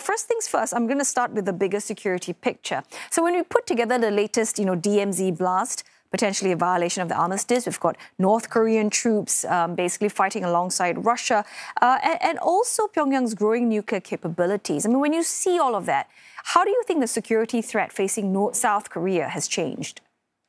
first things first, I'm going to start with the bigger security picture. So when we put together the latest, DMZ blast, potentially a violation of the armistice, we've got North Korean troops basically fighting alongside Russia, and also Pyongyang's growing nuclear capabilities. I mean, when you see all of that, how do you think the security threat facing South Korea has changed?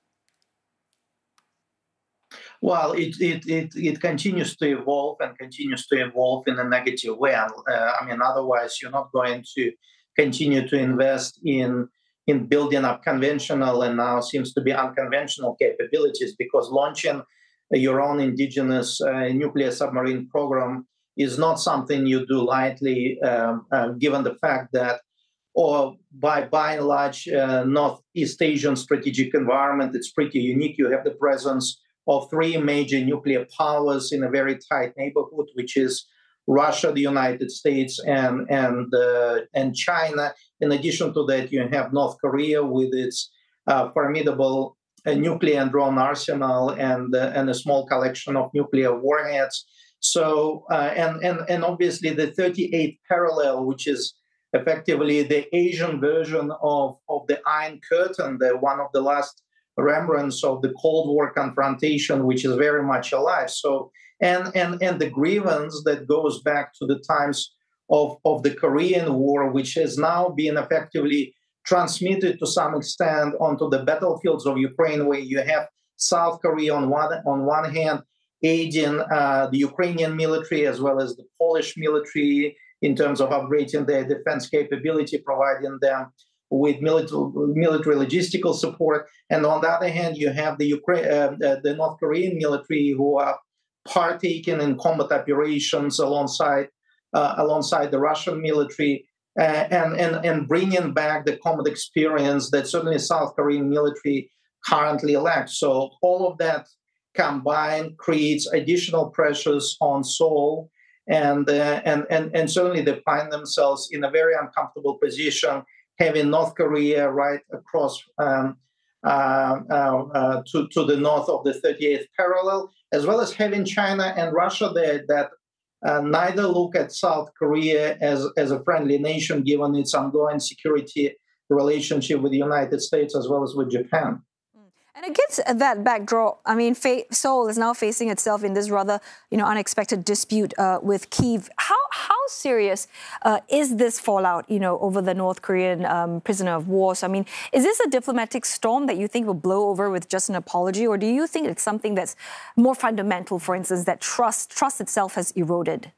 Well, it continues to evolve and continues to evolve in a negative way. Otherwise you're not going to continue to invest in building up conventional and now seems to be unconventional capabilities, because launching your own indigenous nuclear submarine program is not something you do lightly, given the fact that, or by and large, Northeast Asian strategic environment, it's pretty unique. You have the presence of three major nuclear powers in a very tight neighborhood, which is Russia, the United States, and China. In addition to that, you have North Korea with its formidable nuclear and drone arsenal and a small collection of nuclear warheads. So, and obviously the 38th parallel, which is effectively the Asian version of the Iron Curtain, one of the last remnants of the Cold War confrontation, which is very much alive. So, and the grievance that goes back to the times of the Korean War, which has now been effectively transmitted to some extent onto the battlefields of Ukraine, where you have South Korea on one hand aiding the Ukrainian military as well as the Polish military in terms of upgrading their defense capability, providing them with military logistical support, and on the other hand, you have the North Korean military who are partaking in combat operations alongside the Russian military, and bringing back the combat experience that certainly South Korean military currently lacks. So all of that combined creates additional pressures on Seoul, and certainly they find themselves in a very uncomfortable position, having North Korea right across to the north of the 38th parallel, as well as having China and Russia there that neither look at South Korea as a friendly nation, given its ongoing security relationship with the United States as well as with Japan. And against that backdrop, I mean, Seoul is now facing itself in this rather, unexpected dispute with Kyiv. How serious is this fallout, over the North Korean prisoner of war? So, I mean, is this a diplomatic storm that you think will blow over with just an apology, or do you think it's something that's more fundamental, for instance, that trust itself has eroded?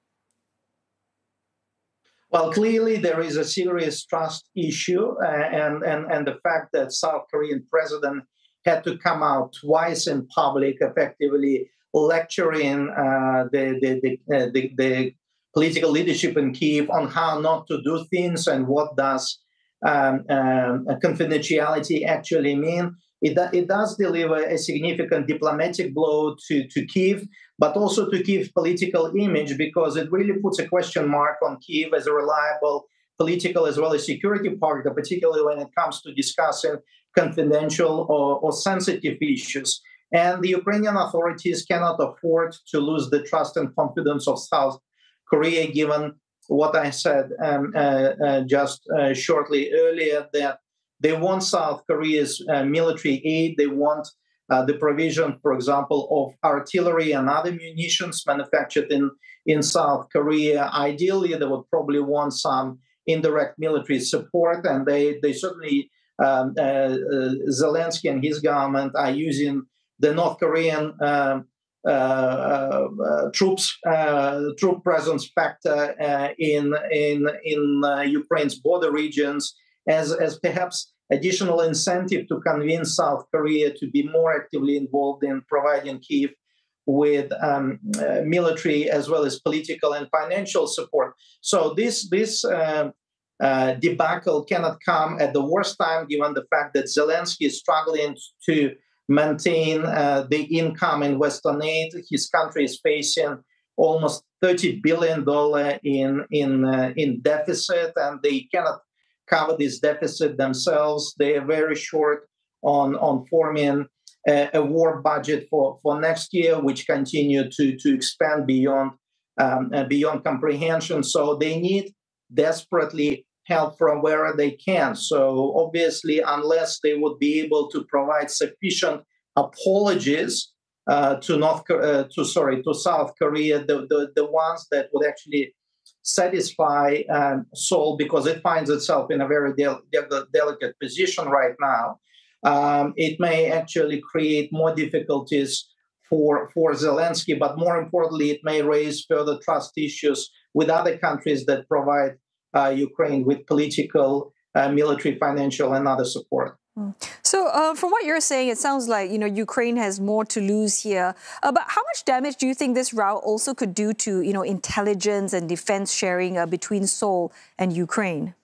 Well, clearly there is a serious trust issue, and the fact that South Korean president had to come out twice in public, effectively lecturing the political leadership in Kyiv on how not to do things and what does confidentiality actually mean. It does deliver a significant diplomatic blow to Kyiv, but also to Kyiv's political image, because it really puts a question mark on Kyiv as a reliable political as well as security partner, particularly when it comes to discussing confidential or sensitive issues. And the Ukrainian authorities cannot afford to lose the trust and confidence of South Korea, given what I said just shortly earlier, that they want South Korea's military aid. They want the provision, for example, of artillery and other munitions manufactured in South Korea. Ideally, they would probably want some indirect military support, and they certainly Zelensky and his government are using the North Korean troop presence factor in Ukraine's border regions as perhaps additional incentive to convince South Korea to be more actively involved in providing Kyiv with military as well as political and financial support. So this debacle cannot come at the worst time, given the fact that Zelensky is struggling to maintain the income in Western aid. His country is facing almost $30 billion in deficit, and they cannot cover this deficit themselves. They are very short on forming a war budget for next year, which continue to expand beyond comprehension. So they need desperately help from wherever they can. So obviously, unless they would be able to provide sufficient apologies to South Korea, the ones that would actually satisfy Seoul, because it finds itself in a very delicate position right now, it may actually create more difficulties for Zelensky, but more importantly, it may raise further trust issues with other countries that provide Ukraine with political, military, financial, and other support. So from what you're saying, it sounds like, Ukraine has more to lose here. But how much damage do you think this route also could do to, intelligence and defense sharing between Seoul and Ukraine?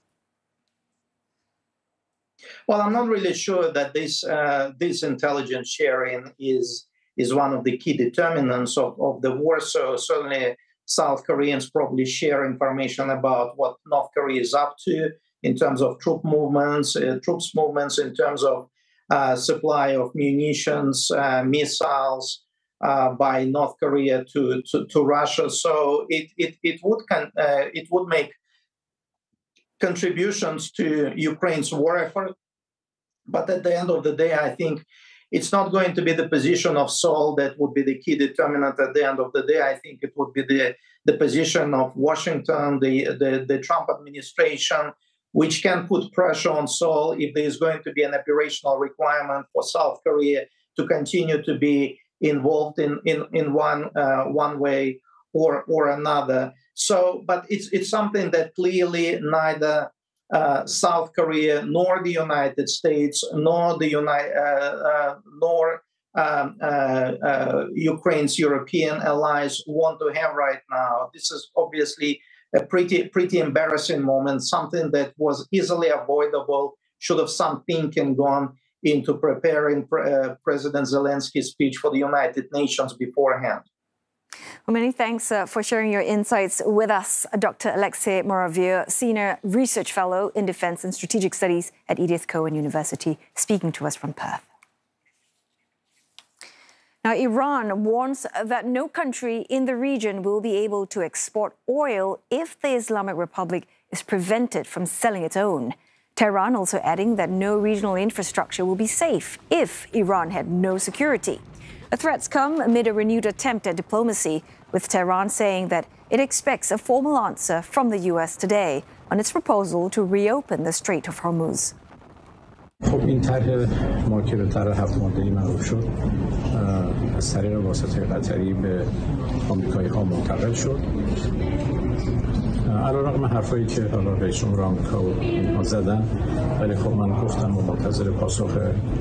Well, I'm not really sure that this intelligence sharing is one of the key determinants of the war. So certainly South Koreans probably share information about what North Korea is up to in terms of troops movements, in terms of supply of munitions, missiles by North Korea to Russia. So it would make contributions to Ukraine's war effort. But at the end of the day, I think it's not going to be the position of Seoul that would be the key determinant at the end of the day. I think it would be the position of Washington, the Trump administration, which can put pressure on Seoul if there is going to be an operational requirement for South Korea to continue to be involved in one way or another. So, but it's something that clearly neither South Korea nor the United States nor Ukraine's European allies want to have right now. This is obviously a pretty embarrassing moment, something that was easily avoidable, should have some thinking gone into preparing President Zelensky's speech for the United Nations beforehand. Well, many thanks for sharing your insights with us, Dr. Alexei Muravyev, Senior Research Fellow in Defense and Strategic Studies at Edith Cowan University, speaking to us from Perth. Now, Iran warns that no country in the region will be able to export oil if the Islamic Republic is prevented from selling its own. Tehran also adding that no regional infrastructure will be safe if Iran had no security. The threats come amid a renewed attempt at diplomacy, with Tehran saying that it expects a formal answer from the U.S. today on its proposal to reopen the Strait of Hormuz. خب این طرح ما که به طرح 7 ماده‌ای معروف شد از طریق واسطه قطری به آمریکایی‌ها منتقل شد. علیرغم حرفایی که حالا رئیس جمهور آمریکا و اینها زدن، ولی خب من گفتم و منتظر پاسخ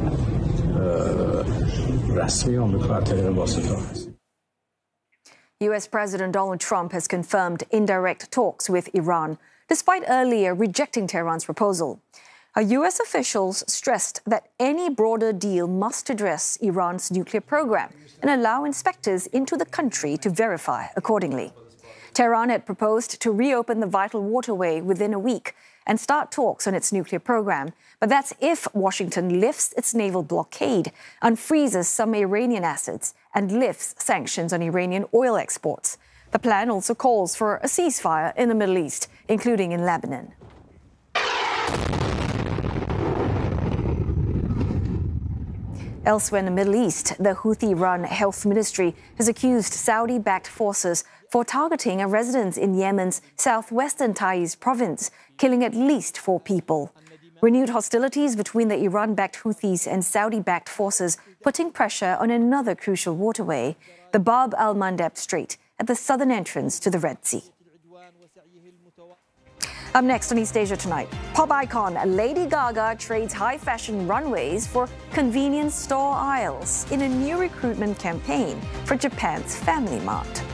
رسمی آمریکا از طریق واسطه هست. U.S. President Donald Trump has confirmed indirect talks with Iran, despite earlier rejecting Tehran's proposal. U.S. officials stressed that any broader deal must address Iran's nuclear program and allow inspectors into the country to verify accordingly. Tehran had proposed to reopen the vital waterway within a week and start talks on its nuclear program. But that's if Washington lifts its naval blockade, unfreezes some Iranian assets, and lifts sanctions on Iranian oil exports. The plan also calls for a ceasefire in the Middle East, including in Lebanon. Elsewhere in the Middle East, the Houthi-run Health Ministry has accused Saudi-backed forces for targeting a residence in Yemen's southwestern Taiz province, killing at least 4 people. Renewed hostilities between the Iran-backed Houthis and Saudi-backed forces putting pressure on another crucial waterway, the Bab al-Mandeb Strait, at the southern entrance to the Red Sea. Up next on East Asia Tonight, pop icon Lady Gaga trades high-fashion runways for convenience store aisles in a new recruitment campaign for Japan's Family Mart.